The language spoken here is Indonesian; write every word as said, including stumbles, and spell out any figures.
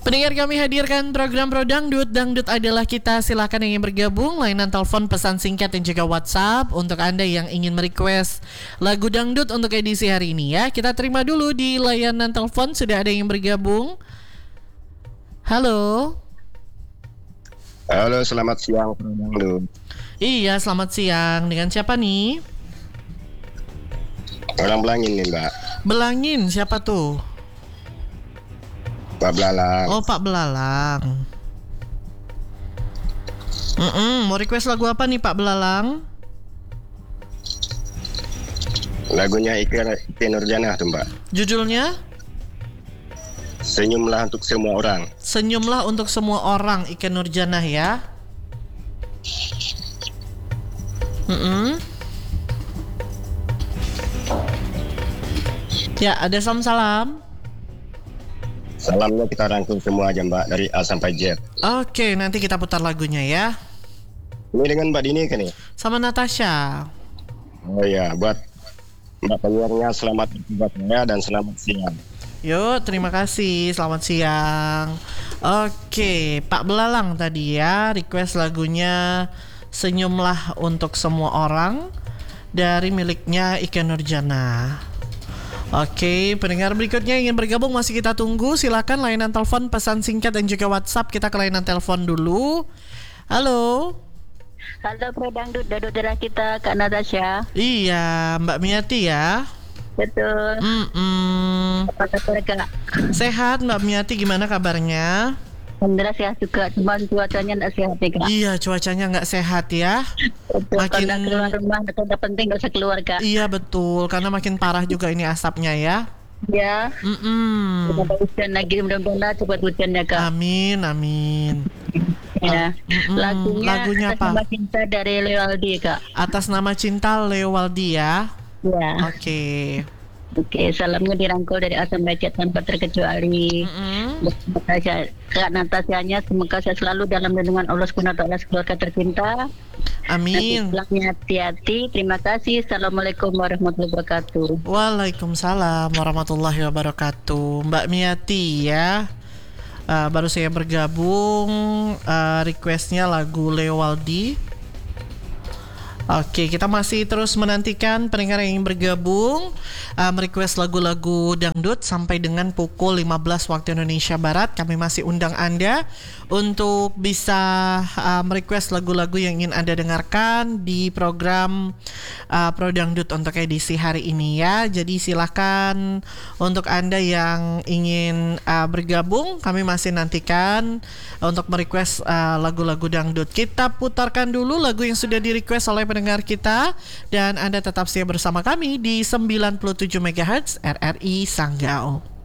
Pendengar, kami hadirkan program Pro Dangdut. Dangdut adalah kita, silakan yang ingin bergabung. Lainan telepon, pesan singkat dan juga WhatsApp untuk Anda yang ingin merequest lagu dangdut untuk edisi hari ini ya. Kita terima dulu di layanan telepon, sudah ada yang bergabung. Halo. Halo, selamat siang Pro Dangdut. Iya, selamat siang. Dengan siapa nih? Orang Belangin nih, Mbak. Belangin, siapa tuh? Pak Belalang. Oh, Pak Belalang. Mm-mm, mau request lagu apa nih Pak Belalang? Lagunya Ike, Ike Nurjanah tuh, Mbak. Judulnya? Senyumlah untuk semua orang. Senyumlah untuk semua orang, Ike Nurjanah ya. Mm-mm. Ya, ada salam-salam. Salamnya kita rangkum semua aja, Mbak, dari A sampai Z. Oke, nanti kita putar lagunya ya. Ini dengan Mbak Dini kan nih? Sama Natasha. Oh iya, buat Mbak penyiarnya selamat bertugas ya dan selamat siang. Yuk, terima kasih. Selamat siang. Oke, Pak Belalang tadi ya, request lagunya Senyumlah untuk Semua Orang dari miliknya Ike Nurjanah. Oke, pendengar berikutnya ingin bergabung masih kita tunggu. Silakan layanan telepon, pesan singkat dan juga WhatsApp. Kita ke layanan telepon dulu. Halo. Halo Pro Dangdut, dangdutera kita Kak Natasha. Iya, Mbak Miati ya. Betul. Mm-mm. Apa kabar Kak? Sehat Mbak Miati, gimana kabarnya? Alhamdulillah sehat juga, cuma cuacanya tidak sehat ya Kak. Iya, cuacanya nggak sehat ya. Betul, Makin kalau keluar rumah atau penting nggak usah keluar Kak. Iya betul, karena makin parah juga ini asapnya ya. Ya. Mm-mm. Coba hujan lagi, mudah-mudahan cepat hujan ya Kak. Amin, amin. Ya. Mm-mm. Lagunya, Lagunya Atas apa? Nama Cinta dari Lewaldi Kak. Atas Nama Cinta Lewaldi ya. Ya. Oke. Oke, salamnya dirangkul dari A sampai Z tanpa terkecuali. Mm-mm. Natasha, Kak Natasianya, semoga saya selalu dalam lindungan Allah subhanahu wa taala, keluarga tercinta. Amin. Pulangnya hati-hati. Terima kasih. Assalamualaikum warahmatullahi wabarakatuh. Waalaikumsalam warahmatullahi wabarakatuh. Mbak Miati ya. Uh, baru saya bergabung, uh, requestnya lagu Lewaldi. Oke, kita masih terus menantikan pendengar yang ingin bergabung, uh, merequest lagu-lagu dangdut sampai dengan pukul lima belas waktu Indonesia Barat. Kami masih undang Anda untuk bisa uh, merequest lagu-lagu yang ingin Anda dengarkan di program uh, Pro Dangdut untuk edisi hari ini ya. Jadi silakan untuk Anda yang ingin uh, bergabung, kami masih nantikan untuk merequest uh, lagu-lagu dangdut. Kita putarkan dulu lagu yang sudah direquest oleh pendengar kita, dan Anda tetap setia bersama kami di sembilan puluh tujuh megahertz R R I Sanggau.